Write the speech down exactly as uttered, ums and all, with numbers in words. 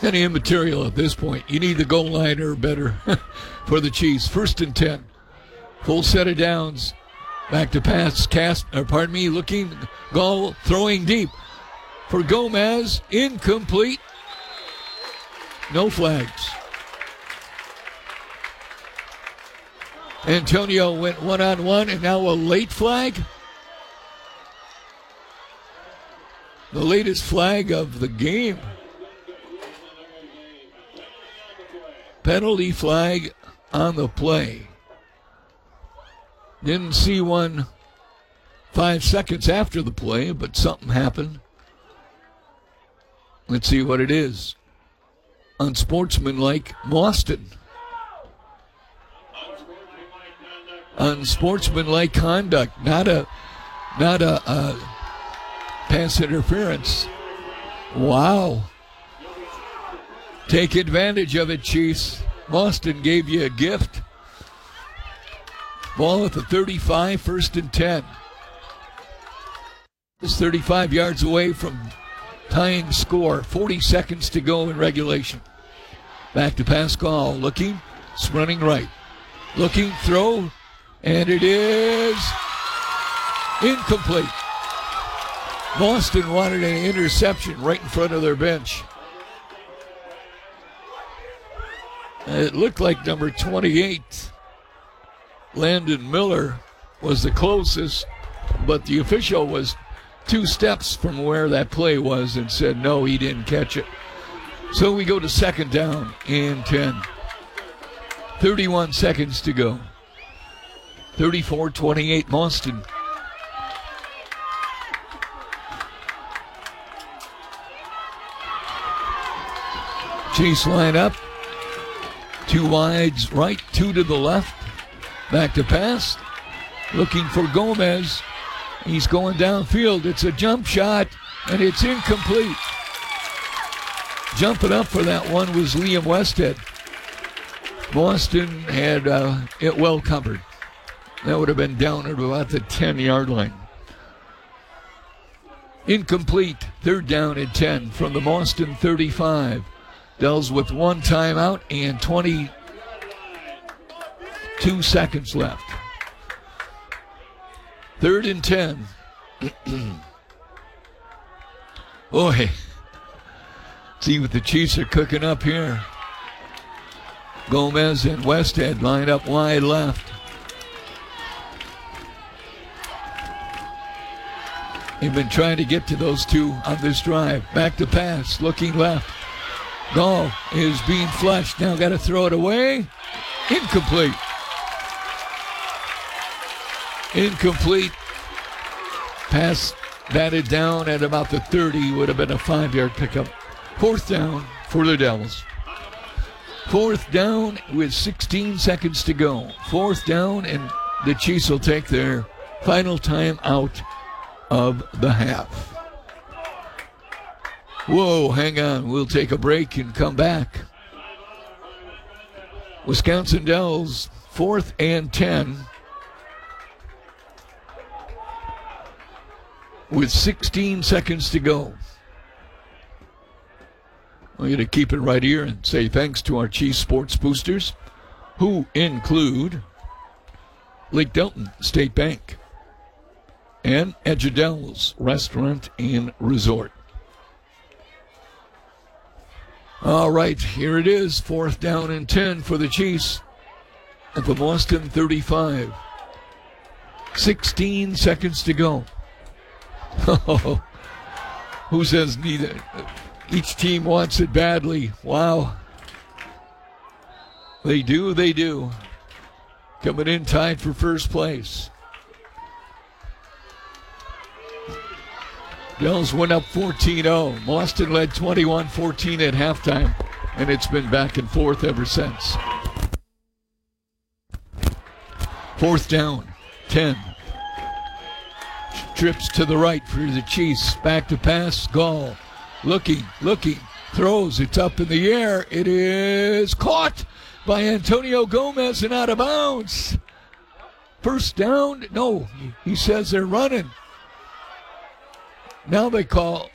kind of immaterial at this point. You need the goal line or better for the Chiefs. First and ten. Full set of downs. Back to pass. Cast, or pardon me, looking, goal, throwing deep for Gomez. Incomplete. No flags. Antonio went one-on-one, and now a late flag. The latest flag of the game. Penalty flag on the play. Didn't see one five seconds after the play, but something happened. Let's see what it is. Unsportsmanlike Boston. Unsportsmanlike conduct, not a, not a, a pass interference. Wow. Take advantage of it, Chiefs. Boston gave you a gift. Ball at the thirty-five, first and ten. It's thirty-five yards away from tying score. forty seconds to go in regulation. Back to Pascal, looking, running right. Looking, throw, and it is incomplete. Boston wanted an interception right in front of their bench. It looked like number twenty-eight, Landon Miller, was the closest, but the official was two steps from where that play was and said no, he didn't catch it. So we go to second down and ten. thirty-one seconds to go. thirty-four twenty-eight Boston. Chiefs line up. Two wides right, two to the left. Back to pass. Looking for Gomez. He's going downfield. It's a jump shot, and it's incomplete. Jumping up for that one was Liam Westhead. Boston had uh, it well covered. That would have been down at about the ten-yard line. Incomplete. Third down and ten from the Boston thirty-five. Dells with one timeout and twenty-two seconds left. Third and ten. Boy, see what the Chiefs are cooking up here. Gomez and Westhead line up wide left. They've been trying to get to those two on this drive. Back to pass, looking left. Gall is being flushed. Now got to throw it away. Incomplete. Incomplete. Pass batted down at about the thirty. Would have been a five-yard pickup. Fourth down for the Devils. Fourth down with sixteen seconds to go. Fourth down, and the Chiefs will take their final time out of the half. Whoa, hang on. We'll take a break and come back. Wisconsin Dells, fourth and ten. With sixteen seconds to go. I'm going to keep it right here and say thanks to our Chiefs Sports Boosters, who include Lake Delton State Bank and Edgedel's Restaurant and Resort. All right, here it is, fourth down and ten for the Chiefs at the Boston thirty-five. sixteen seconds to go. Oh, who says neither? Each team wants it badly. Wow. They do, they do. Coming in tied for first place. Dells went up fourteen oh. Boston led twenty-one fourteen at halftime, and it's been back and forth ever since. Fourth down, ten. Trips to the right for the Chiefs. Back to pass. Gall looking, looking, throws. It's up in the air. It is caught by Antonio Gomez and out of bounds. First down. No, he says they're running. Now they call